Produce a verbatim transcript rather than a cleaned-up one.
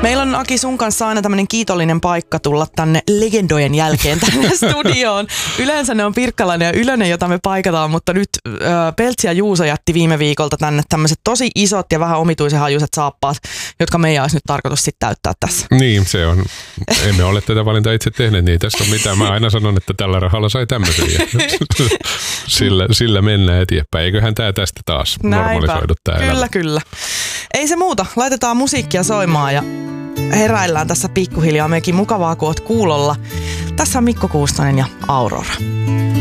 Meillä on Aki sun kanssa aina tämmöinen kiitollinen paikka tulla tänne legendojen jälkeen tänne studioon. Yleensä ne on Pirkkalainen ja Ylönen, jota me paikataan, mutta nyt äh, Peltsi ja Juuso jätti viime viikolta tänne tämmöiset tosi isot ja vähän omituisen hajuiset saappaat, jotka meidän olisi nyt tarkoitus sitten täyttää tässä. Niin, se on. Emme ole tätä valintaa itse tehneet, niin tästä on mitään. Mä aina sanon, että tällä rahalla sai tämmöisiä. sillä, sillä mennään eteenpäin. Eiköhän tää tästä taas normalisoidu tää Kyllä, elämä. kyllä. Ei se muuta. Laitetaan musiikkia soimaan ja heräillään tässä pikkuhiljaa. Mekin mukavaa, kun oot kuulolla. Tässä on Mikko Kuustonen ja Aurora.